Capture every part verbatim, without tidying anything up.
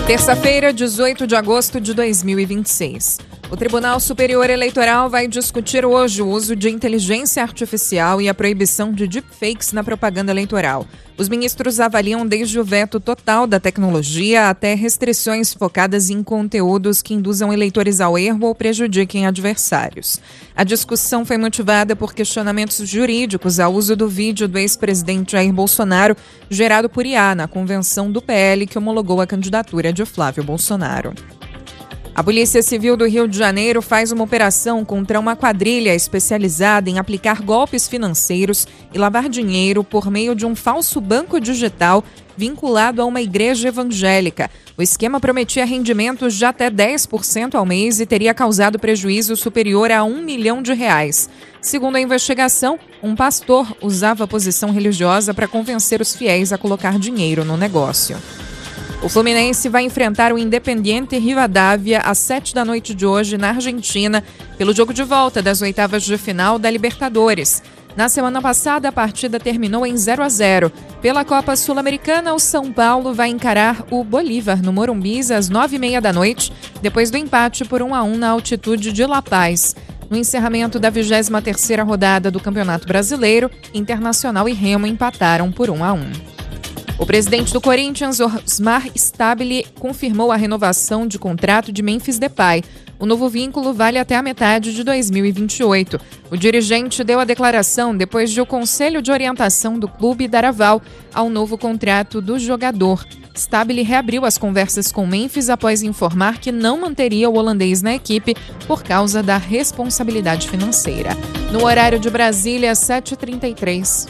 Terça-feira, dezoito de agosto de dois mil e vinte e seis. O Tribunal Superior Eleitoral vai discutir hoje o uso de inteligência artificial e a proibição de deepfakes na propaganda eleitoral. Os ministros avaliam desde o veto total da tecnologia até restrições focadas em conteúdos que induzam eleitores ao erro ou prejudiquem adversários. A discussão foi motivada por questionamentos jurídicos ao uso do vídeo do ex-presidente Jair Bolsonaro, gerado por I A na convenção do P L que homologou a candidatura de Flávio Bolsonaro. A Polícia Civil do Rio de Janeiro faz uma operação contra uma quadrilha especializada em aplicar golpes financeiros e lavar dinheiro por meio de um falso banco digital vinculado a uma igreja evangélica. O esquema prometia rendimentos de até dez por cento ao mês e teria causado prejuízo superior a um milhão de reais. Segundo a investigação, um pastor usava a posição religiosa para convencer os fiéis a colocar dinheiro no negócio. O Fluminense vai enfrentar o Independiente Rivadavia às sete da noite de hoje na Argentina, pelo jogo de volta das oitavas de final da Libertadores. Na semana passada, a partida terminou em zero a zero. Pela Copa Sul-Americana, o São Paulo vai encarar o Bolívar no Morumbi às nove e meia da noite, depois do empate por um a um na altitude de La Paz. No encerramento da vigésima terceira rodada do Campeonato Brasileiro, Internacional e Remo empataram por um a um. O presidente do Corinthians, Osmar Stabile, confirmou a renovação de contrato de Memphis Depay. O novo vínculo vale até a metade de dois mil e vinte e oito. O dirigente deu a declaração depois de o Conselho de Orientação do clube dar aval ao novo contrato do jogador. Stabile reabriu as conversas com Memphis após informar que não manteria o holandês na equipe por causa da responsabilidade financeira. No horário de Brasília, sete e trinta e três.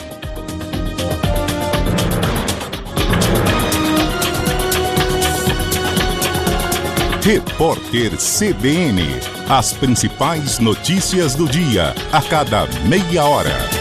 Repórter C B N. As principais notícias do dia, a cada meia hora.